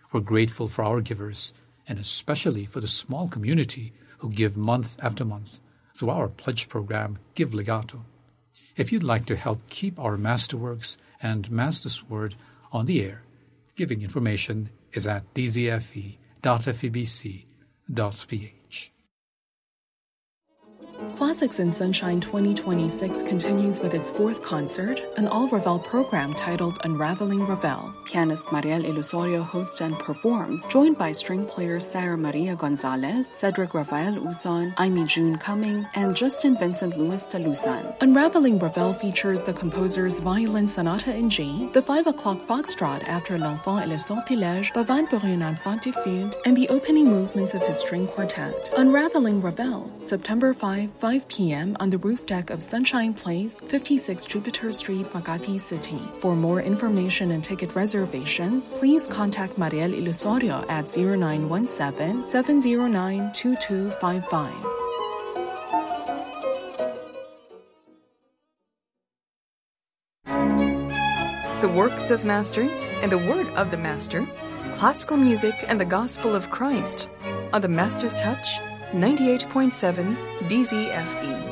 We're grateful for our givers, and especially for the small community who give month after month through our pledge program, Give Legato. If you'd like to help keep our Masterworks and Master's Word on the air, giving information is at dzfe.febc.ph. Classics in Sunshine 2026 continues with its fourth concert, an all-Ravel program titled Unraveling Ravel. Pianist Mariel Ilusorio hosts and performs, joined by string players Sarah Maria Gonzalez, Cedric Rafael Uson, Amy June Cumming, and Justin Vincent Louis Talusan. Unraveling Ravel features the composer's Violin Sonata in G, the 5 o'clock foxtrot after L'Enfant et le Sortilège, Bavard pour un enfant diffus, and the opening movements of his string quartet. Unraveling Ravel, September 5 p.m. on the roof deck of Sunshine Place, 56 Jupiter Street, Makati City. For more information and ticket reservations, please contact Mariel Ilusorio at 0917-709-2255. The works of masters and the word of the master, classical music and the gospel of Christ on the Master's Touch, 98.7 DZFE.